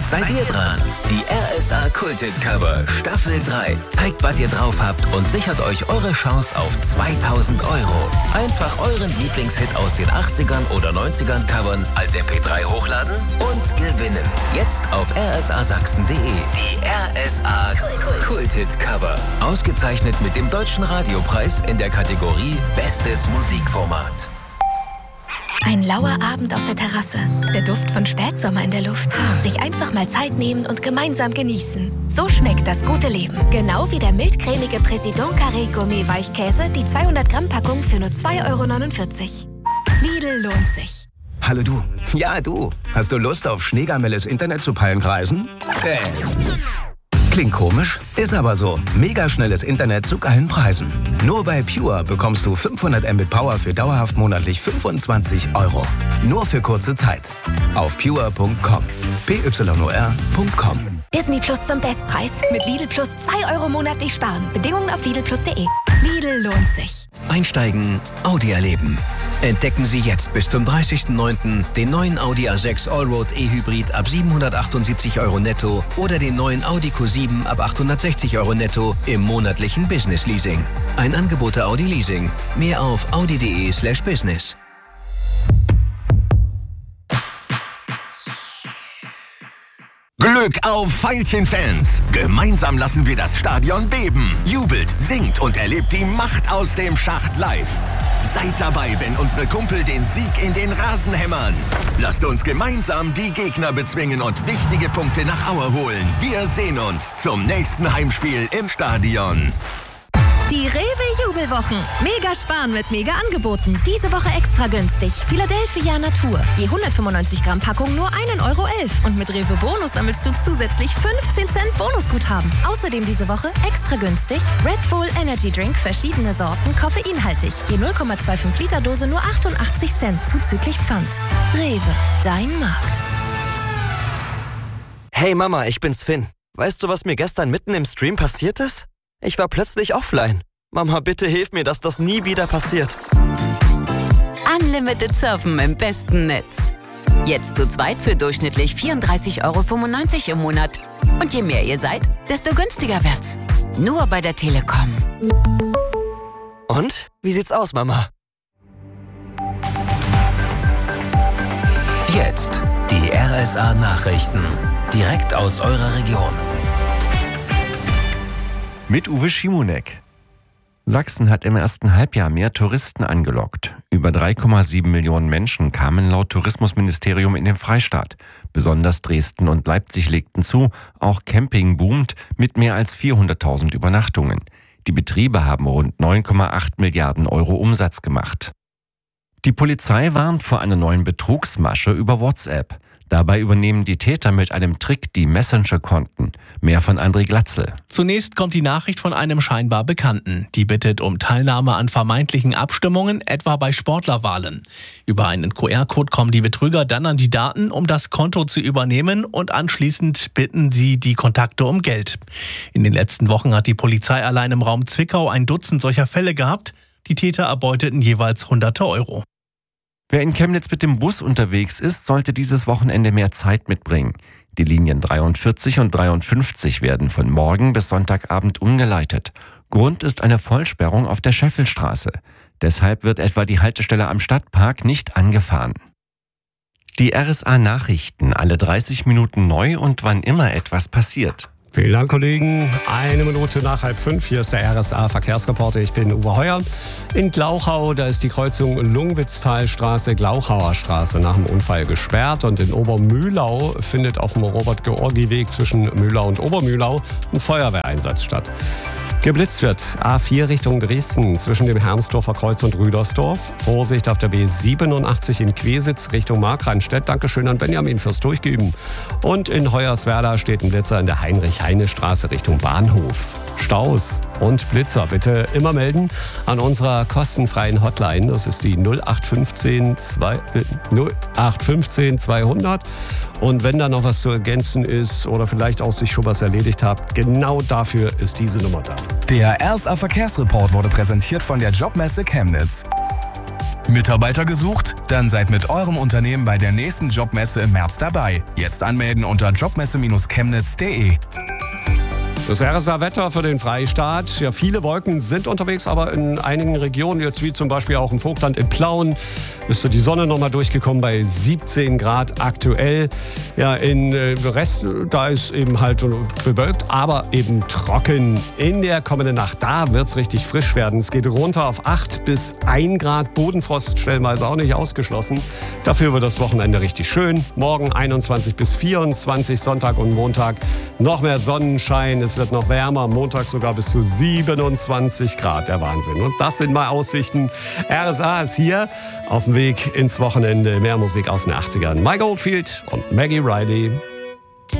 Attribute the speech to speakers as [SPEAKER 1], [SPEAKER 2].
[SPEAKER 1] seid ihr dran. Die RSA Kulthit Cover Staffel 3 zeigt, was ihr drauf habt und sichert euch eure Chance auf 2000 €. Einfach euren Lieblingshit aus den 80ern oder 90ern covern, als MP3 hochladen und gewinnen. Jetzt auf rsasachsen.de. Die RSA Kulthit Cover. Ausgezeichnet mit dem Deutschen Radiopreis in der Kategorie Bestes Musikformat.
[SPEAKER 2] Ein lauer Abend auf der Terrasse, der Duft von Spätsommer in der Luft. Sich einfach mal Zeit nehmen und gemeinsam genießen. So schmeckt das gute Leben. Genau wie der mildcremige Président Carré Gourmet Weichkäse, die 200 Gramm Packung für nur 2,49 €. Lidl lohnt sich.
[SPEAKER 3] Hallo du. Ja, du. Hast du Lust auf schneegamelles Internet zu Pallenkreisen? Klingt komisch, ist aber so. Mega schnelles Internet zu geilen Preisen. Nur bei Pure bekommst du 500 Mbit Power für dauerhaft monatlich 25 €. Nur für kurze Zeit. Auf pure.com. pyor.com.
[SPEAKER 2] Disney Plus zum Bestpreis. Mit Lidl Plus 2 € monatlich sparen. Bedingungen auf lidlplus.de. Lidl lohnt sich.
[SPEAKER 1] Einsteigen, Audi erleben. Entdecken Sie jetzt bis zum 30.09. den neuen Audi A6 Allroad E-Hybrid ab 778 € netto oder den neuen Audi Q7 ab 860 € netto im monatlichen Business Leasing. Ein Angebot der Audi Leasing. Mehr auf audi.de/business.
[SPEAKER 4] Glück auf Veilchen-Fans! Gemeinsam lassen wir das Stadion beben. Jubelt, singt und erlebt die Macht aus dem Schacht live. Seid dabei, wenn unsere Kumpel den Sieg in den Rasen hämmern. Lasst uns gemeinsam die Gegner bezwingen und wichtige Punkte nach Aue holen. Wir sehen uns zum nächsten Heimspiel im Stadion.
[SPEAKER 5] Die Rewe-Jubelwochen. Mega sparen mit Mega-Angeboten. Diese Woche extra günstig. Philadelphia Natur. Die 195 Gramm Packung nur 1,11 € Und mit Rewe Bonus sammelst du zusätzlich 15 Cent Bonusguthaben. Außerdem diese Woche extra günstig Red Bull Energy Drink, verschiedene Sorten, koffeinhaltig. Je 0,25 Liter Dose nur 88 Cent zuzüglich Pfand. Rewe, dein Markt.
[SPEAKER 6] Hey Mama, ich bin's Finn. Weißt du, was mir gestern mitten im Stream passiert ist? Ich war plötzlich offline. Mama, bitte hilf mir, dass das nie wieder passiert.
[SPEAKER 7] Unlimited Surfen im besten Netz. Jetzt zu zweit für durchschnittlich 34,95 € im Monat. Und je mehr ihr seid, desto günstiger wird's. Nur bei der Telekom.
[SPEAKER 6] Und? Wie sieht's aus, Mama?
[SPEAKER 1] Jetzt die RSA Nachrichten. Direkt aus eurer Region.
[SPEAKER 8] Mit Uwe Schimonek. Sachsen hat im ersten Halbjahr mehr Touristen angelockt. Über 3,7 Millionen Menschen kamen laut Tourismusministerium in den Freistaat. Besonders Dresden und Leipzig legten zu. Auch Camping boomt mit mehr als 400.000 Übernachtungen. Die Betriebe haben rund 9,8 Milliarden € Umsatz gemacht. Die Polizei warnt vor einer neuen Betrugsmasche über WhatsApp. Dabei übernehmen die Täter mit einem Trick die Messenger-Konten. Mehr von André Glatzel.
[SPEAKER 9] Zunächst kommt die Nachricht von einem scheinbar Bekannten. Die bittet um Teilnahme an vermeintlichen Abstimmungen, etwa bei Sportlerwahlen. Über einen QR-Code kommen die Betrüger dann an die Daten, um das Konto zu übernehmen, und anschließend bitten sie die Kontakte um Geld. In den letzten Wochen hat die Polizei allein im Raum Zwickau ein Dutzend solcher Fälle gehabt. Die Täter erbeuteten jeweils Hunderte Euro.
[SPEAKER 8] Wer in Chemnitz mit dem Bus unterwegs ist, sollte dieses Wochenende mehr Zeit mitbringen. Die Linien 43 und 53 werden von morgen bis Sonntagabend umgeleitet. Grund ist eine Vollsperrung auf der Scheffelstraße. Deshalb wird etwa die Haltestelle am Stadtpark nicht angefahren. Die RSA Nachrichten, alle 30 Minuten neu und wann immer etwas passiert.
[SPEAKER 10] Vielen Dank, Kollegen. 1 Minute nach 4:30. Hier ist der RSA Verkehrsreporter. Ich bin Uwe Heuer. In Glauchau, da ist die Kreuzung Lungwitztalstraße, Glauchauer Straße nach dem Unfall gesperrt. Und in Obermühlau findet auf dem Robert-Georgi-Weg zwischen Mühlau und Obermühlau ein Feuerwehreinsatz statt. Geblitzt wird A4 Richtung Dresden zwischen dem Hermsdorfer Kreuz und Rüdersdorf. Vorsicht auf der B87 in Quesitz Richtung Markranstädt. Dankeschön an Benjamin fürs Durchgeüben. Und in Hoyerswerda steht ein Blitzer in der Heinrich-Heine-Straße Richtung Bahnhof. Staus und Blitzer bitte immer melden an unserer kostenfreien Hotline. Das ist die 0815 200. Und wenn da noch was zu ergänzen ist oder vielleicht auch sich schon was erledigt habt, genau dafür ist diese Nummer da.
[SPEAKER 11] Der RSA Verkehrsreport wurde präsentiert von der Jobmesse Chemnitz. Mitarbeiter gesucht? Dann seid mit eurem Unternehmen bei der nächsten Jobmesse im März dabei. Jetzt anmelden unter jobmesse-chemnitz.de.
[SPEAKER 10] Das RSA-Wetter für den Freistaat. Ja, viele Wolken sind unterwegs, aber in einigen Regionen, jetzt wie zum Beispiel auch im Vogtland in Plauen, ist so die Sonne nochmal durchgekommen bei 17 Grad aktuell. Ja, in Rest, da ist eben halt bewölkt, aber eben trocken. In der kommenden Nacht, da wird es richtig frisch werden. Es geht runter auf 8 bis 1 Grad. Bodenfrost stellenweise auch nicht ausgeschlossen. Dafür wird das Wochenende richtig schön. Morgen 21 bis 24, Sonntag und Montag noch mehr Sonnenschein. Es wird noch wärmer, Montag sogar bis zu 27 Grad. Der Wahnsinn. Und das sind mal Aussichten. RSA ist hier auf dem Weg ins Wochenende. Mehr Musik aus den 80ern. Mike Oldfield und Maggie Riley.